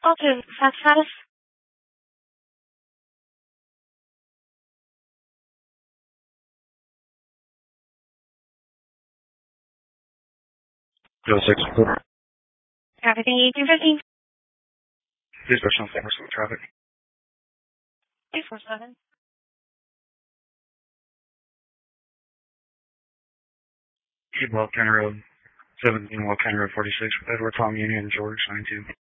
Okay, fax status? 064. Everything 1815. Please personal force with traffic. 847. Keep Wall County Road, 17 Wall County Road 46, Edward Tom Union, George 92.